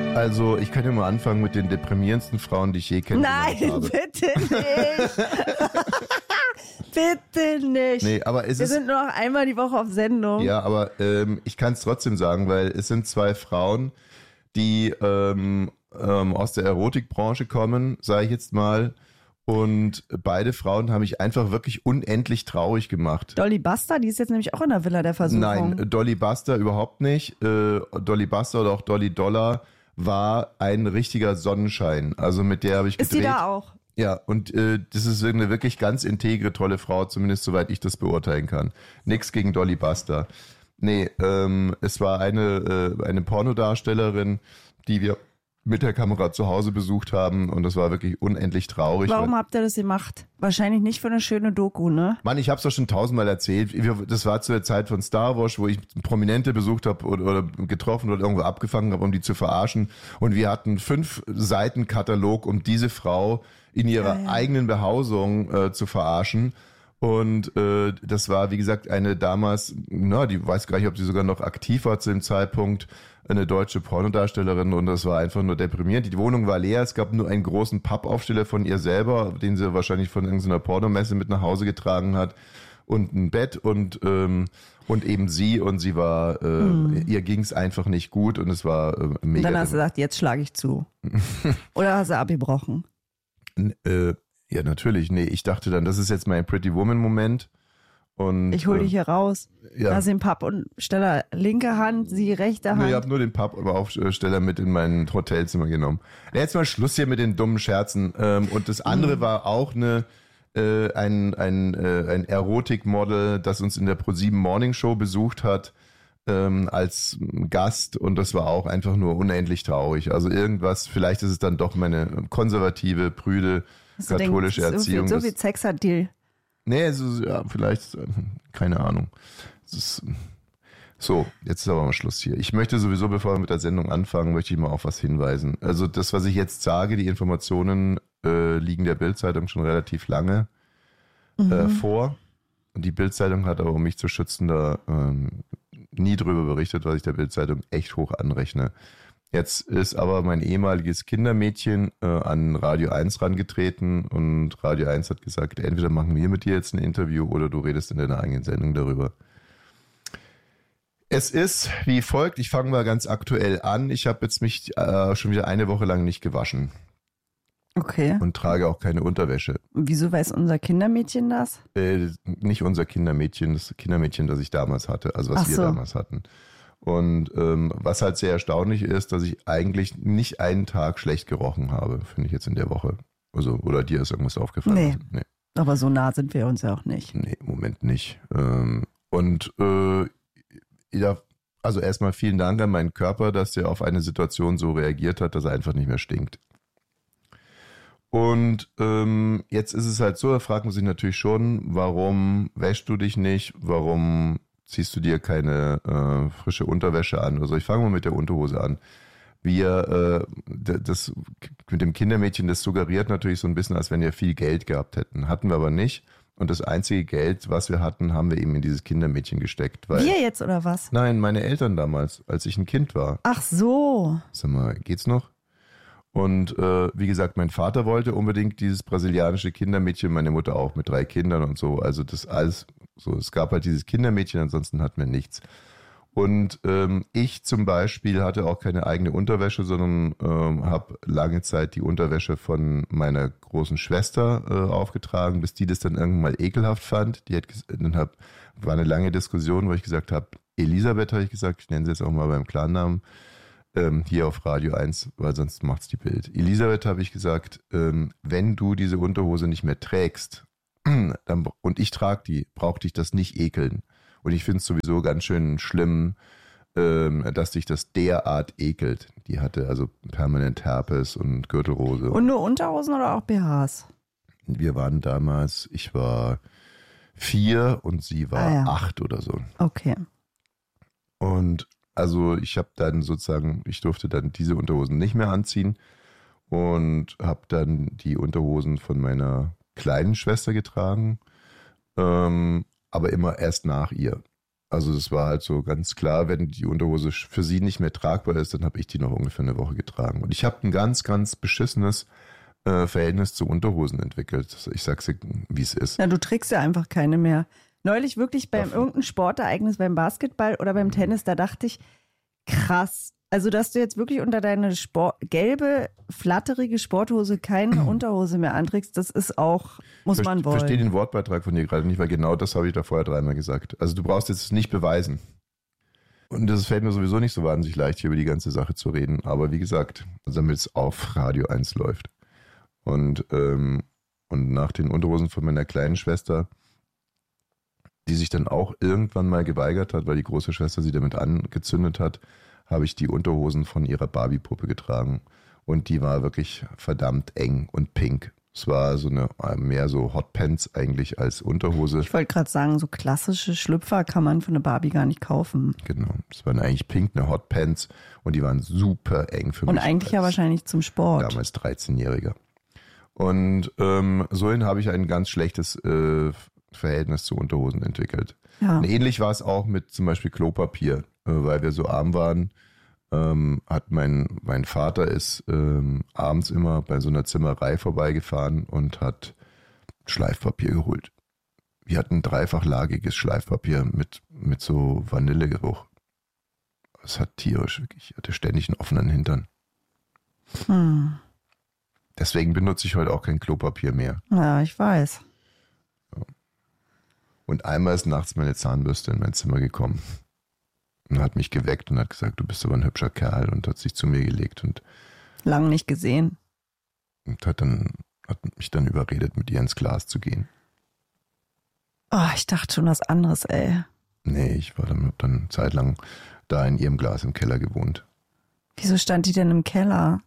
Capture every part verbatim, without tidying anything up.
Also, ich kann ja mal anfangen mit den deprimierendsten Frauen, die ich je kennengelernt Nein, habe. bitte nicht. Bitte nicht. Nee, aber es Wir ist, sind nur noch einmal die Woche auf Sendung. ja, aber ähm, ich kann es trotzdem sagen, weil es sind zwei Frauen, die ähm, ähm, aus der Erotikbranche kommen, sage ich jetzt mal. Und beide Frauen haben mich einfach wirklich unendlich traurig gemacht. Dolly Buster, die ist jetzt nämlich auch in der Villa der Versuchung. Nein, Dolly Buster überhaupt nicht. Äh, Dolly Buster oder auch Dolly Dollar war ein richtiger Sonnenschein. Also mit der habe ich Ist gedreht. die da auch? Ja, und äh, das ist eine wirklich ganz integre, tolle Frau, zumindest soweit ich das beurteilen kann. Nix gegen Dolly Buster. Nee, ähm, es war eine, äh, eine Pornodarstellerin, die wir mit der Kamera zu Hause besucht haben und das war wirklich unendlich traurig. Warum habt ihr das gemacht? Wahrscheinlich nicht für eine schöne Doku, ne? Mann, ich hab's doch schon tausendmal erzählt. Das war zu der Zeit von Star Wars, wo ich Prominente besucht habe oder, oder getroffen oder irgendwo abgefangen habe, um die zu verarschen. Und wir hatten fünf Seiten Katalog, um diese Frau in ihrer ja, ja. eigenen Behausung äh, zu verarschen. Und äh, das war, wie gesagt, eine damals, na, die weiß gar nicht, ob sie sogar noch aktiv war zu dem Zeitpunkt, eine deutsche Pornodarstellerin und das war einfach nur deprimierend. Die Wohnung war leer, es gab nur einen großen Pappaufsteller von ihr selber, den sie wahrscheinlich von irgendeiner Pornomesse mit nach Hause getragen hat und ein Bett und ähm, und eben sie und sie war, äh, hm. ihr ging's einfach nicht gut und es war äh, mega. Und dann hast du gesagt, jetzt schlage ich zu. Oder hast du abgebrochen? Äh, ja, natürlich. Nee, ich dachte dann, das ist jetzt mein Pretty Woman-Moment. Und, ich hol dich hier raus. Ja. Da hast du den Pappaufsteller linke Hand, sie rechte Hand. Nee, ich habe nur den Pappaufsteller mit in mein Hotelzimmer genommen. Jetzt mal Schluss hier mit den dummen Scherzen. Und das andere mhm. war auch eine, äh, ein, ein, äh, ein Erotikmodel, das uns in der ProSieben Morning Show besucht hat ähm, als Gast. Und das war auch einfach nur unendlich traurig. Also irgendwas, vielleicht ist es dann doch meine konservative, prüde, also katholische denkst, Erziehung. So viel, so viel Sex hat die. Nee, also, ja, vielleicht, keine Ahnung. Es ist, so, jetzt ist aber mal Schluss hier. Ich möchte sowieso, bevor wir mit der Sendung anfangen, möchte ich mal auf was hinweisen. Also das, was ich jetzt sage, die Informationen äh, liegen der Bild-Zeitung schon relativ lange mhm. äh, vor. Und die Bild-Zeitung hat aber, um mich zu schützen, da ähm, nie drüber berichtet, was ich der Bild-Zeitung echt hoch anrechne. Jetzt ist aber mein ehemaliges Kindermädchen äh, an Radio eins rangetreten und Radio eins hat gesagt, entweder machen wir mit dir jetzt ein Interview oder du redest in deiner eigenen Sendung darüber. Es ist wie folgt, ich fange mal ganz aktuell an. Ich habe jetzt mich äh, schon wieder eine Woche lang nicht gewaschen. Okay. Und trage auch keine Unterwäsche. Wieso weiß unser Kindermädchen das? Äh, nicht unser Kindermädchen, das Kindermädchen, das ich damals hatte, also was Ach wir so. damals hatten. Und ähm, was halt sehr erstaunlich ist, dass ich eigentlich nicht einen Tag schlecht gerochen habe, finde ich jetzt in der Woche. Also, oder dir ist irgendwas aufgefallen? Nee. Also, nee. Aber so nah sind wir uns ja auch nicht. Nee, im Moment nicht. Ähm, und äh, ja, also erstmal vielen Dank an meinen Körper, dass der auf eine Situation so reagiert hat, dass er einfach nicht mehr stinkt. Und ähm, jetzt ist es halt so, da fragt man sich natürlich schon, warum wäschst du dich nicht, warum ziehst du dir keine äh, frische Unterwäsche an oder so. Ich fange mal mit der Unterhose an. Wir, äh, das mit dem Kindermädchen, das suggeriert natürlich so ein bisschen, als wenn wir viel Geld gehabt hätten. Hatten wir aber nicht. Und das einzige Geld, was wir hatten, haben wir eben in dieses Kindermädchen gesteckt. Weil, wir jetzt oder was? Nein, meine Eltern damals, als ich ein Kind war. Ach so. Sag mal, geht's noch? Und äh, wie gesagt, mein Vater wollte unbedingt dieses brasilianische Kindermädchen, meine Mutter auch mit drei Kindern und so. Also das alles, so es gab halt dieses Kindermädchen, ansonsten hatten wir nichts. Und ähm, ich zum Beispiel hatte auch keine eigene Unterwäsche, sondern ähm, habe lange Zeit die Unterwäsche von meiner großen Schwester äh, aufgetragen, bis die das dann irgendwann mal ekelhaft fand. Die hat, dann hab, war eine lange Diskussion, wo ich gesagt habe, Elisabeth habe ich gesagt, ich nenne sie jetzt auch mal beim Klarnamen, ähm, hier auf Radio eins, weil sonst macht's die Bild. Elisabeth habe ich gesagt, ähm, wenn du diese Unterhose nicht mehr trägst, dann, und ich trage die, braucht dich das nicht ekeln. Und ich finde es sowieso ganz schön schlimm, ähm, dass dich das derart ekelt. Die hatte also permanent Herpes und Gürtelrose. Und nur Unterhosen oder auch B Hs? Wir waren damals, ich war vier und sie war ah, ja. acht oder so. Okay. Und also ich habe dann sozusagen, ich durfte dann diese Unterhosen nicht mehr anziehen und habe dann die Unterhosen von meiner kleinen Schwester getragen. Ähm, aber immer erst nach ihr. Also das war halt so ganz klar, wenn die Unterhose für sie nicht mehr tragbar ist, dann habe ich die noch ungefähr eine Woche getragen. Und ich habe ein ganz, ganz beschissenes äh, Verhältnis zu Unterhosen entwickelt. Ich sag's dir, wie es ist. Na, du trägst ja einfach keine mehr. Neulich wirklich beim Davon. irgendeinem Sportereignis, beim Basketball oder beim Tennis, da dachte ich, krass. Also, dass du jetzt wirklich unter deine Sport, gelbe, flatterige Sporthose keine Unterhose mehr anträgst, das ist auch, muss Ver- man wollen. Verstehe den Wortbeitrag von dir gerade nicht, weil genau das habe ich da vorher dreimal gesagt. Also du brauchst jetzt nicht beweisen. Und das fällt mir sowieso nicht so wahnsinnig leicht, hier über die ganze Sache zu reden. Aber wie gesagt, damit es auf Radio eins läuft. Und, ähm, und nach den Unterhosen von meiner kleinen Schwester, die sich dann auch irgendwann mal geweigert hat, weil die große Schwester sie damit angezündet hat, habe ich die Unterhosen von ihrer Barbie-Puppe getragen. Und die war wirklich verdammt eng und pink. Es war so eine mehr so Hotpants eigentlich als Unterhose. Ich wollte gerade sagen, so klassische Schlüpfer kann man für eine Barbie gar nicht kaufen. Genau. Es waren eigentlich pink, eine Hotpants und die waren super eng für mich. Und eigentlich ja wahrscheinlich zum Sport. Damals dreizehnjähriger. Und ähm, so habe ich ein ganz schlechtes äh, Verhältnis zu Unterhosen entwickelt. Ja. Und ähnlich war es auch mit zum Beispiel Klopapier, äh, weil wir so arm waren. Ähm, hat mein, mein Vater ist ähm, abends immer bei so einer Zimmerei vorbeigefahren und hat Schleifpapier geholt. Wir hatten dreifachlagiges Schleifpapier mit, mit so Vanillegeruch. Es hat tierisch, wirklich. Ich hatte ständig einen offenen Hintern. Hm. Deswegen benutze ich heute auch kein Klopapier mehr. Ja, ich weiß. Und einmal ist nachts meine Zahnbürste in mein Zimmer gekommen und hat mich geweckt und hat gesagt, du bist aber ein hübscher Kerl, und hat sich zu mir gelegt und, Lang nicht gesehen. und hat, dann, hat mich dann überredet, mit ihr ins Glas zu gehen. Oh, ich dachte schon was anderes, ey. Nee, ich war dann, hab dann zeitlang da in ihrem Glas im Keller gewohnt. Wieso stand die denn im Keller?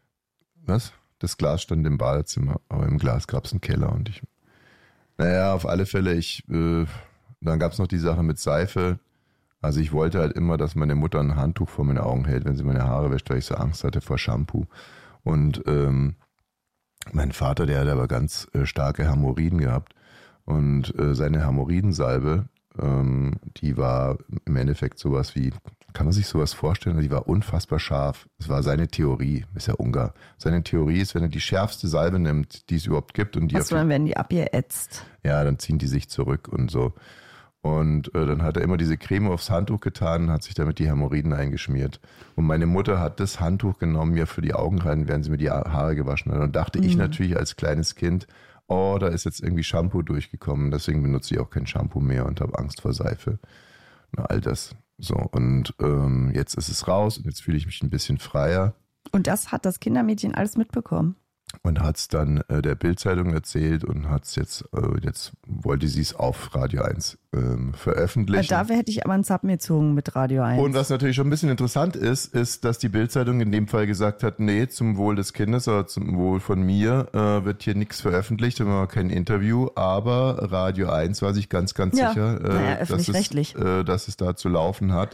Was? Das Glas stand im Badezimmer, aber im Glas gab es einen Keller und ich... Naja, auf alle Fälle, ich... Äh, dann gab es noch die Sache mit Seife. Also ich wollte halt immer, dass meine Mutter ein Handtuch vor meine Augen hält, wenn sie meine Haare wäscht, weil ich so Angst hatte vor Shampoo. Und ähm, mein Vater, der hat aber ganz äh, starke Hämorrhoiden gehabt. Und äh, seine Hämorrhoidensalbe, ähm, die war im Endeffekt sowas wie, kann man sich sowas vorstellen? Die war unfassbar scharf. Das war seine Theorie, ist ja Ungar. Seine Theorie ist, wenn er die schärfste Salbe nimmt, die es überhaupt gibt, und die Was, auf dann werden die abgeätzt? ja, dann ziehen die sich zurück und so. Und äh, dann hat er immer diese Creme aufs Handtuch getan und hat sich damit die Hämorrhoiden eingeschmiert. Und meine Mutter hat das Handtuch genommen, mir für die Augen rein, während sie mir die Haare gewaschen hat. Und dachte Mhm. ich natürlich als kleines Kind, oh, da ist jetzt irgendwie Shampoo durchgekommen. Deswegen benutze ich auch kein Shampoo mehr und habe Angst vor Seife. Na, all das. So, und ähm, jetzt ist es raus und jetzt fühle ich mich ein bisschen freier. Und das hat das Kindermädchen alles mitbekommen. Und hat es dann äh, der Bild-Zeitung erzählt und hat es jetzt, äh, jetzt wollte sie es auf Radio eins ähm, veröffentlichen. Dafür hätte ich aber einen Zappen gezogen mit Radio eins. Und was natürlich schon ein bisschen interessant ist, ist, dass die Bild-Zeitung in dem Fall gesagt hat, nee, zum Wohl des Kindes oder zum Wohl von mir äh, wird hier nichts veröffentlicht, immer kein Interview, aber Radio eins war sich ganz, ganz Ja, sicher, äh, naja, dass, es, öffentlich-rechtlich. äh, dass es da zu laufen hat.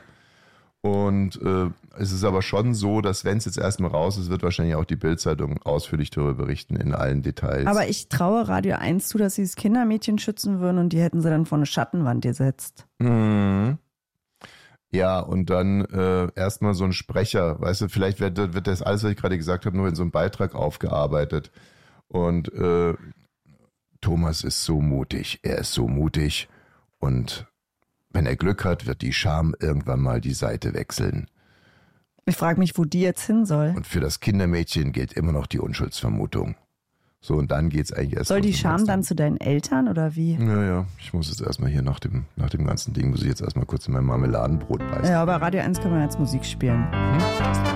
Und äh, es ist aber schon so, dass wenn es jetzt erstmal raus ist, wird wahrscheinlich auch die Bild-Zeitung ausführlich darüber berichten, in allen Details. Aber ich traue Radio eins zu, dass sie das Kindermädchen schützen würden, und die hätten sie dann vor eine Schattenwand gesetzt. Mhm. Ja, und dann äh, erstmal so ein Sprecher, weißt du, vielleicht wird, wird das alles, was ich gerade gesagt habe, nur in so einem Beitrag aufgearbeitet. Und äh, Thomas ist so mutig, er ist so mutig, und wenn er Glück hat, wird die Scham irgendwann mal die Seite wechseln. Ich frage mich, wo die jetzt hin soll. Und für das Kindermädchen gilt immer noch die Unschuldsvermutung. So, und dann geht's eigentlich erst Soll die los. Scham dann zu deinen Eltern oder wie? Naja, ich muss jetzt erstmal hier nach dem, nach dem ganzen Ding, muss ich jetzt erstmal kurz in mein Marmeladenbrot beißen. Ja, aber Radio eins kann man jetzt Musik spielen. Hm?